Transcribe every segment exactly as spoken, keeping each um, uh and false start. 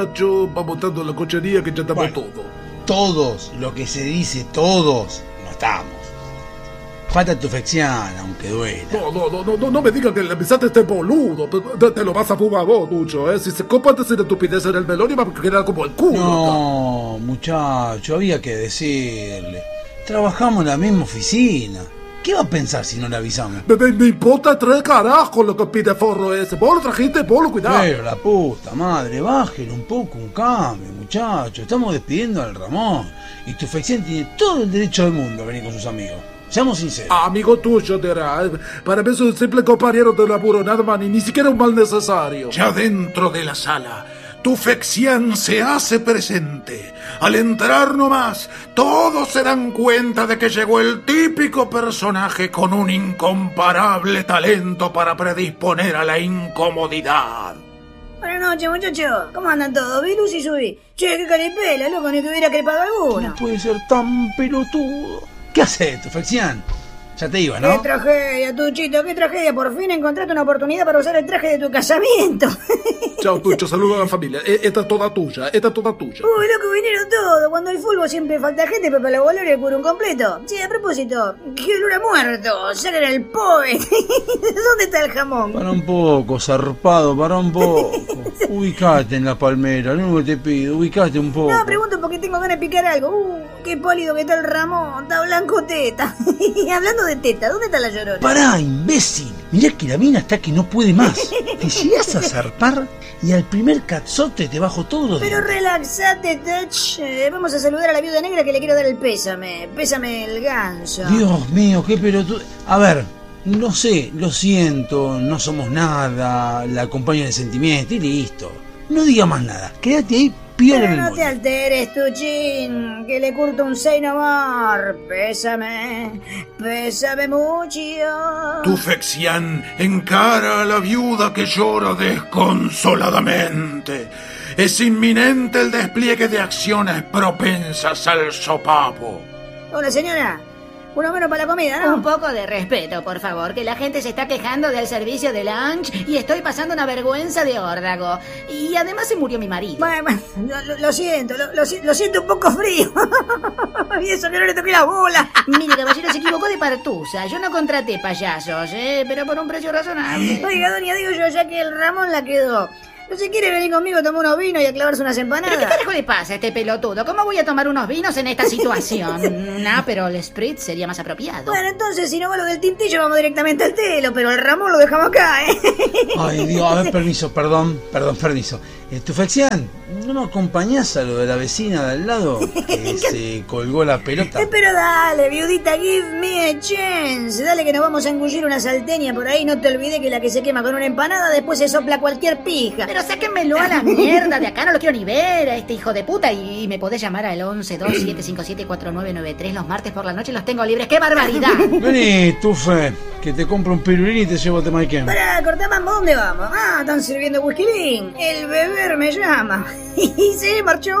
Yo, va montando la cochería que ya estamos Bueno. todos. Todos, lo que se dice todos, no estamos. Falta tu fección, aunque duela. No, no, no, no, no, no me digas que le avisaste a este boludo. Te, te- te lo vas a fumar vos, Tucho, ¿eh? Si se copa de hacer estupidez en el velorio, va a quedar como el culo. No, muchacho, había que decirle. Trabajamos en la misma oficina. ¿Qué va a pensar si no le avisamos? Me, me, me importa tres carajos lo que pide forro ese. Vos lo trajiste, vos lo cuidás. Pero la puta madre, bájale un poco un cambio, muchacho. Estamos despidiendo al Ramón. Y tu fección tiene todo el derecho del mundo a venir con sus amigos. Seamos sinceros. Amigo tuyo, dirá. Para mí es un simple compañero de laburo, nada más, ni, ni siquiera un mal necesario. Ya dentro de la sala, tu fección se hace presente. Al entrar nomás, todos se dan cuenta de que llegó el típico personaje con un incomparable talento para predisponer a la incomodidad. Buenas noches, muchachos. ¿Cómo andan todos? Vi luz y subí. Che, qué caripela, loco, ni que hubiera crepado alguna. No puede ser tan pelotudo. ¿Qué haces, tu fección? Ya te iba, Qué ¿no? tragedia, Tuchito, qué tragedia. Por fin encontraste una oportunidad para usar el traje de tu casamiento. Chao, Tucho, saludos a la familia. E- Esta es toda tuya, esta es toda tuya. Uy, loco, vinieron todos. Cuando hay fútbol siempre falta gente, pero para la bola y el curón completo. Sí, a propósito, qué olor a muerto. Salen el poe. ¿Dónde está el jamón? Para un poco, zarpado, para un poco. Ubicate en la palmera, lo único que te pido, ubicate un poco. No, pregunto porque tengo ganas de picar algo. Uh, qué pálido que está el Ramón. Está blanco teta. Y hablando de teta, ¿dónde está la llorona? Pará, imbécil. Mirá que la mina está que no puede más. Te llegas a zarpar y al primer cazote te bajo todos los Pero dientes. relaxate, Touch. Eh, vamos a saludar a la viuda negra que le quiero dar el pésame. Pésame el ganso. Dios mío, qué pelotudo. A ver, no sé, lo siento, no somos nada, la acompaño en el sentimiento y listo. No diga más nada, quédate ahí, piola en Pero el no te molde. alteres, Tuchín, que le curto un seino amor. Pésame, pésame mucho. Tu fección encara a la viuda que llora desconsoladamente. Es inminente el despliegue de acciones propensas al sopapo. Hola, señora. Uno menos para la comida, ¿no? Un poco de respeto, por favor, que la gente se está quejando del servicio de lunch y estoy pasando una vergüenza de órdago. Y además se murió mi marido. Bueno, bueno, lo, lo siento, lo, lo, lo siento un poco frío. Y eso que no le toqué la bola. Mire, caballero, se equivocó de partusa. Yo no contraté payasos, ¿eh? Pero por un precio razonable. Oiga, doña, digo yo, ya que el Ramón la quedó. ¿No se quiere venir conmigo a tomar unos vinos y a clavarse unas empanadas? ¿Pero qué carajo le pasa a este pelotudo? ¿Cómo voy a tomar unos vinos en esta situación? Nah, pero el spritz sería más apropiado. Bueno, entonces, si no va lo del tintillo, vamos directamente al telo, pero el Ramón lo dejamos acá, ¿eh? Ay, Dios, a ver, permiso, perdón, perdón, permiso. Eh, tu fección, ¿no me acompañás a lo de la vecina de al lado que se colgó la pelota? Eh, pero dale, viudita, give me a chance. Dale que nos vamos a engullir una salteña por ahí. No te olvides que la que se quema con una empanada después se sopla cualquier pija. Pero sáquenmelo a la mierda de acá, no lo quiero ni ver a este hijo de puta. Y, y me podés llamar al once dos siete cinco siete cuatro nueve nueve tres los martes por la noche, los tengo libres. ¡Qué barbaridad! Vení, Tufe, que te compro un pirulín y te llevo a Temaiken. Para cortar mambo, ¿dónde vamos? Ah, están sirviendo whisky lean. El beber me llama. Y se marchó.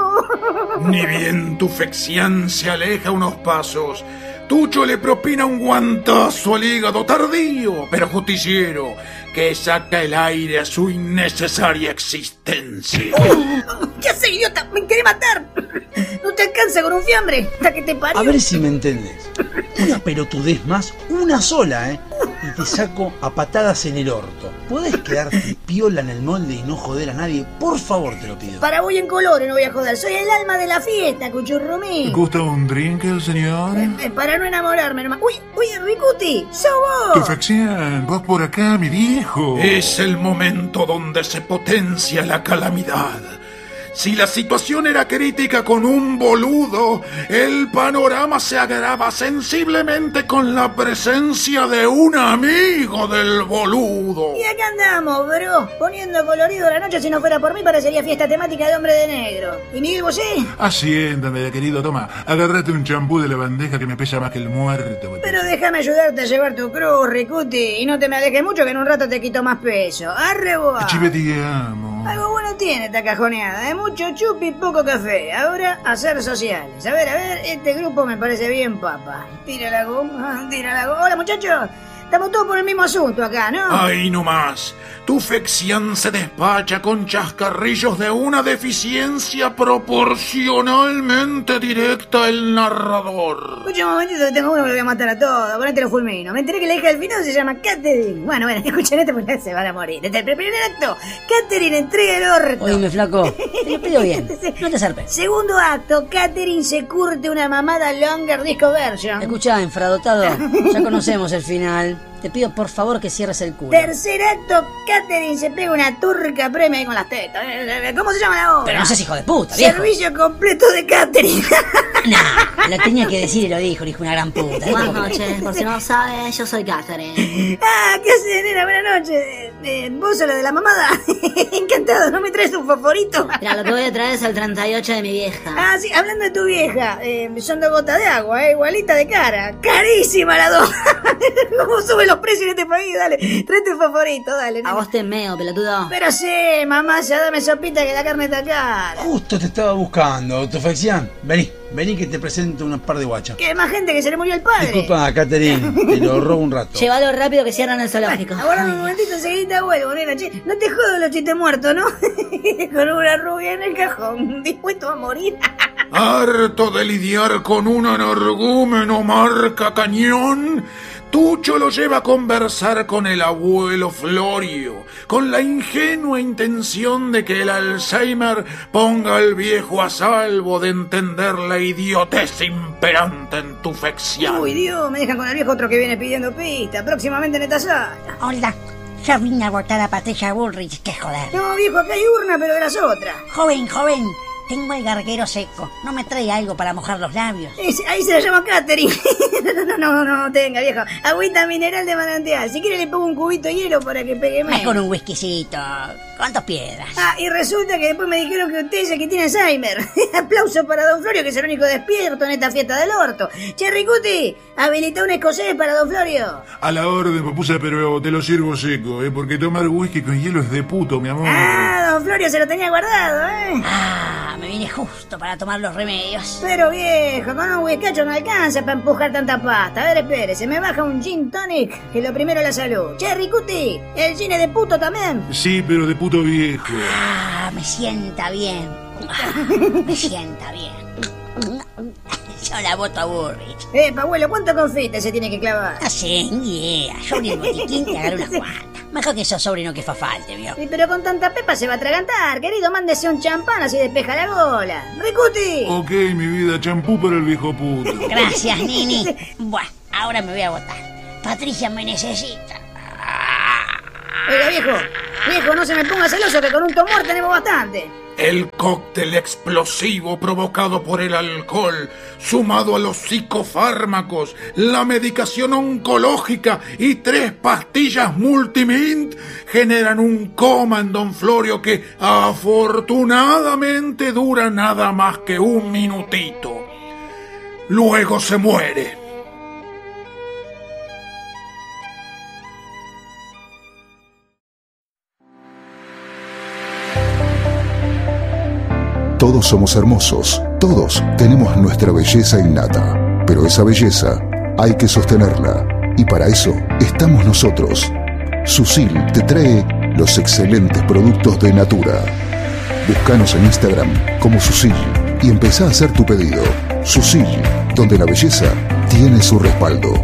Ni bien tu fección se aleja unos pasos, Tucho le propina un guantazo al hígado tardío, pero justiciero, que saca el aire a su innecesaria existencia. ¿Qué haces, idiota? Me querés matar. No te alcanza con un fiambre. Hasta que te parió. A ver si me entendés. Una pelotudez más, una sola, ¿eh? Y te saco a patadas en el orto. ¿Podés quedarte piola en el molde y no joder a nadie? Por favor, te lo pido. Para voy en colores, no voy a joder. Soy el alma de la fiesta, cuchurrumí. ¿Gusta un drink, el señor? Eh, eh, para no enamorarme nomás. Uy, uy, Ricuti, ¡sos vos! Tu facción, vos por acá, mi viejo. Es el momento donde se potencia la calamidad. Si la situación era crítica con un boludo, el panorama se agrava sensiblemente con la presencia de un amigo del boludo. Y acá andamos, bro, poniendo colorido la noche. Si no fuera por mí, parecería fiesta temática de hombre de negro. ¿Y Miguel Bosé? Haciéndome, querido, toma. Agárrate un champú de la bandeja que me pesa más que el muerto. güey. Pero déjame ayudarte a llevar tu cruz, Ricuti. Y no te me alejes mucho, que en un rato te quito más peso. Arre, boa. Chivete, te amo. Algo bueno tiene esta cajoneada, ¿eh? Mucho chupi y poco café. Ahora, hacer sociales. A ver, a ver, este grupo me parece bien papa. Tira la goma, tira la goma. Hola, muchachos. Estamos todos por el mismo asunto acá, ¿no? Ahí nomás. Tu Fexian se despacha con chascarrillos de una deficiencia proporcionalmente directa al narrador. Escucha un momentito que tengo uno que lo voy a matar a todos. Ponete lo fulmino. Me enteré que la hija del final se llama Catherine. Bueno, bueno, escuchen esto porque se van a morir. Desde el primer acto, Catherine entrega el orto. Oíme, flaco, te lo pido bien. No te zarpes. Segundo acto, Catherine se curte una mamada longer disco version. Escuchá, enfradotado, ya conocemos el final. Te pido por favor que cierres el culo. Tercer acto, Catherine se pega una turca premia ahí con las tetas. ¿Cómo se llama la obra? Pero no seas hijo de puta, viejo. Servicio completo de Catherine. Nah, lo tenía que decir y lo dijo, dijo una gran puta. Buenas noches, por si no lo sabes, yo soy Catherine. Ah, ¿qué haces, nena? Buenas noches. Eh, ¿Vos sos la de la mamada? Encantado, ¿no me traes un favorito? Mira, lo que voy a traer es el treinta y ocho de mi vieja. Ah, sí, hablando de tu vieja, eh, son dos gotas de agua, eh, igualita de cara. Carísima la dos. ¿Cómo suben los precios en este país? Dale, trae tu favorito, dale. A vos te meo, pelotudo. Pero sí, mamá, ya dame sopita que la carne está cara. Justo te estaba buscando, tu Fexian. Vení, vení que te presento un par de guachas. Que hay más gente que se le murió el padre. Disculpa, Catherine, te lo robo un rato. Llévalo rápido que cierran el zoológico. Ahora un momentito, enseguida vuelvo, nena. Che, no te jodo los chistes muertos, ¿no? Con una rubia en el cajón, dispuesto a morir. Harto de lidiar con un energúmeno marca cañón, Tucho lo lleva a conversar con el abuelo Florio, con la ingenua intención de que el Alzheimer ponga al viejo a salvo de entender la idiotez imperante en tu Fexian. Uy, Dios, me dejan con el viejo otro que viene pidiendo pista, próximamente en esta sala. Hola, yo vine a votar a Patricia Bullrich, qué joder. No, viejo, acá hay urna, pero de las otras. Joven, joven, tengo el garguero seco. ¿No me trae algo para mojar los labios? Ese, ahí se la llama Catherine. No, no, no, no, tenga, viejo. Agüita mineral de manantial. Si quiere le pongo un cubito de hielo para que pegue menos. Mejor un whiskycito. ¿Cuántas piedras? Ah, y resulta que después me dijeron que usted es el que tiene Alzheimer. Aplauso para don Florio, que es el único despierto en esta fiesta del orto. Che, Ricuti, habilita un escocés para don Florio. A la orden, papusa, pero te lo sirvo seco, ¿eh? Porque tomar whisky con hielo es de puto, mi amor. Ah, don Florio se lo tenía guardado, ¿eh? Ah, me vine justo para tomar los remedios. Pero viejo, con un whiskacho no alcanza para empujar tanta pasta. A ver, espere, se me baja un gin tonic, que lo primero es la salud. Che, Ricuti, ¿el gin es de puto también? Sí, pero de puto viejo. Ah, me sienta bien. Ah, me sienta bien. Yo la voto a Bullrich. Eh, abuelo, ¿cuánto confite se tiene que clavar? No sé, ni idea. Yo abrí el botiquín y agarré unas cuantas. Mejor que esos sobrinos que fa falte, vio. Sí, pero con tanta pepa se va a atragantar, querido. Mándese un champán así despeja la gola. ¡Ricuti! Ok, mi vida, champú para el viejo puto. Gracias, Nini. Bueno, ahora me voy a votar. Patricia me necesita. Oiga, viejo, viejo, no se me ponga celoso que con un tumor tenemos bastante. El cóctel explosivo provocado por el alcohol, sumado a los psicofármacos, la medicación oncológica y tres pastillas multimint, generan un coma en don Florio que afortunadamente dura nada más que un minutito. Luego se muere. Todos somos hermosos, todos tenemos nuestra belleza innata, pero esa belleza hay que sostenerla, y para eso estamos nosotros. Susil te trae los excelentes productos de Natura. Búscanos en Instagram como Susil y empezá a hacer tu pedido. Susil, donde la belleza tiene su respaldo.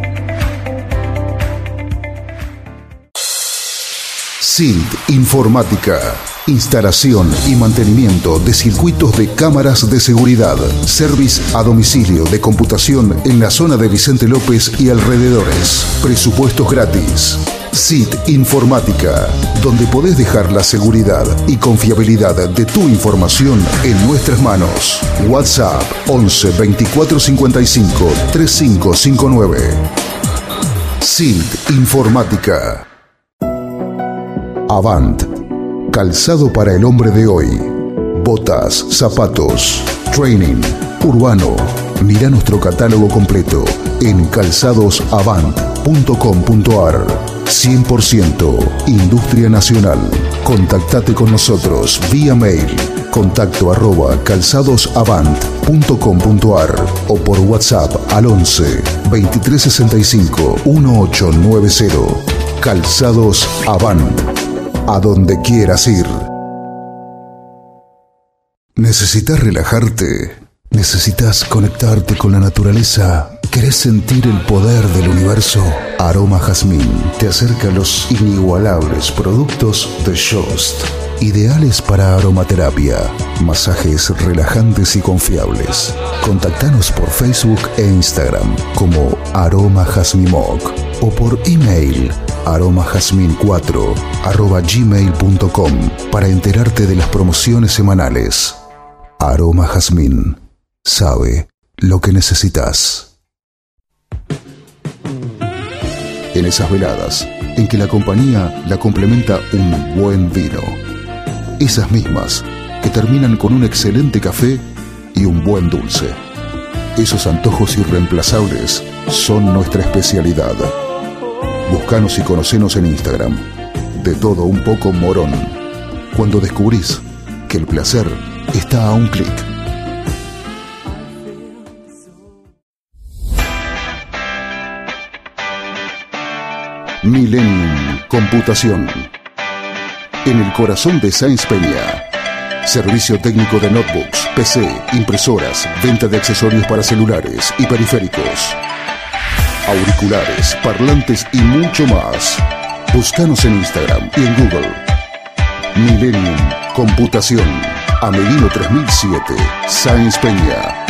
Silt Informática. Instalación y mantenimiento de circuitos de cámaras de seguridad. Service a domicilio de computación en la zona de Vicente López y alrededores. Presupuestos gratis. Silt Informática, donde podés dejar la seguridad y confiabilidad de tu información en nuestras manos. WhatsApp once veinticuatro cincuenta y cinco treinta y cinco cincuenta y nueve. Silt Informática. Avant. Calzado para el hombre de hoy. Botas, zapatos, training, urbano. Mira nuestro catálogo completo en calzados avant punto com punto a r. cien por ciento Industria Nacional. Contactate con nosotros vía mail Contacto arroba calzadosavant punto com punto ar o por WhatsApp al once veintitrés sesenta y cinco dieciocho noventa. Calzados Avant. A donde quieras ir. ¿Necesitas relajarte? ¿Necesitas conectarte con la naturaleza? ¿Querés sentir el poder del universo? Aroma Jazmín te acerca a los inigualables productos de Jost, ideales para aromaterapia, masajes relajantes y confiables. Contactanos por Facebook e Instagram como Aroma Jazmimoc o por email aromajazmin cuatro arroba gmail punto com para enterarte de las promociones semanales. Aroma Jazmín sabe lo que necesitas. En esas veladas en que la compañía la complementa un buen vino. Esas mismas que terminan con un excelente café y un buen dulce. Esos antojos irreemplazables son nuestra especialidad. Búscanos y conocenos en Instagram. De todo un poco Morón. Cuando descubrís que el placer está a un clic. Millennium Computación. En el corazón de Sáenz Peña. Servicio técnico de notebooks, P C, impresoras, venta de accesorios para celulares y periféricos, auriculares, parlantes y mucho más. Búscanos en Instagram y en Google. Millennium Computación. Amelino tres mil siete, Sáenz Peña.